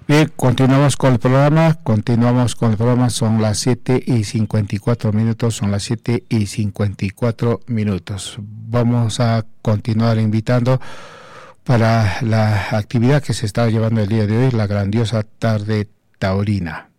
Bien, continuamos con el programa, son las 7:54, son las 7:54. Vamos a continuar invitando para la actividad que se está llevando el día de hoy, la grandiosa tarde taurina.